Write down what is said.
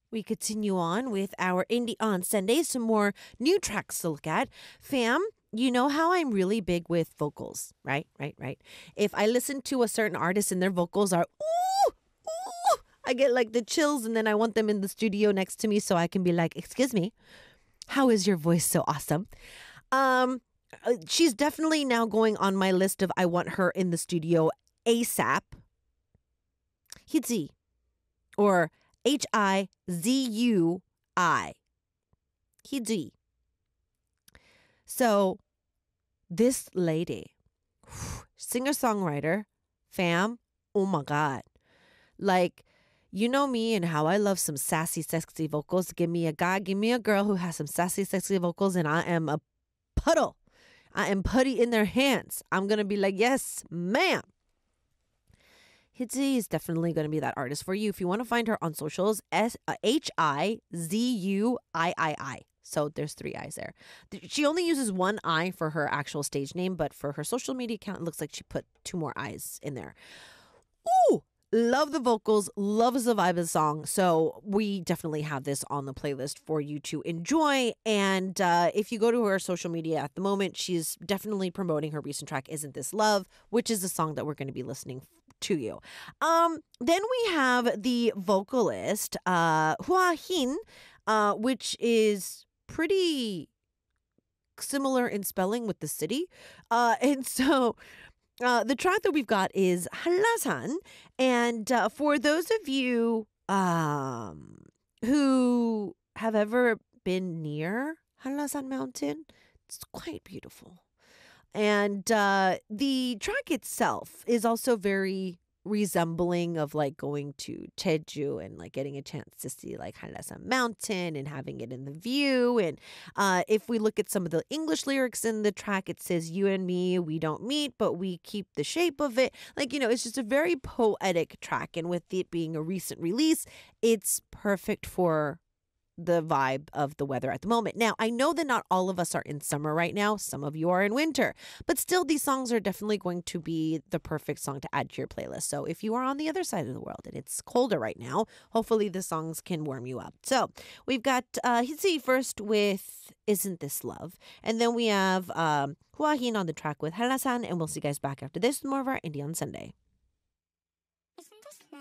We continue on with our Indie on Sunday. Some more new tracks to look at. Fam, you know how I'm really big with vocals, right? Right. If I listen to a certain artist and their vocals are, ooh, ooh, I get like the chills and then I want them in the studio next to me so I can be like, excuse me, how is your voice so awesome? Um, she's definitely now going on my list of I want her in the studio ASAP. Hitzi or Hizui. Hizui. So this lady, singer-songwriter, fam, oh my God. Like, you know me and how I love some sassy, sexy vocals. Give me a guy, give me a girl who has some sassy, sexy vocals, and I am a puddle. I am putty in their hands. I'm going to be like, yes, ma'am. Hitzi is definitely going to be that artist for you. If you want to find her on socials, Hizuii. So there's 3 I's there. She only uses 1 I for her actual stage name, but for her social media account, it looks like she put 2 more I's in there. Ooh, love the vocals, loves the vibe of the song. So we definitely have this on the playlist for you to enjoy. And if you go to her social media at the moment, she's definitely promoting her recent track, Isn't This Love, which is the song that we're going to be listening to you. Then we have the vocalist, Hua Hin, which is pretty similar in spelling with the city. And so the track that we've got is Halasan. And for those of you who have ever been near Halasan Mountain, it's quite beautiful. And the track itself is also very resembling of like going to Jeju and like getting a chance to see like Halasan Mountain and having it in the view. And if we look at some of the English lyrics in the track, it says, you and me, we don't meet, but we keep the shape of it. Like, you know, it's just a very poetic track. And with it being a recent release, it's perfect for the vibe of the weather at the moment. Now, I know that not all of us are in summer right now. Some of you are in winter, but still these songs are definitely going to be the perfect song to add to your playlist. So if you are on the other side of the world and it's colder right now, hopefully the songs can warm you up. So we've got Hitzi first with Isn't This Love? And then we have Hua Hin on the track with Halasan, and we'll see you guys back after this with more of our Indie on Sunday.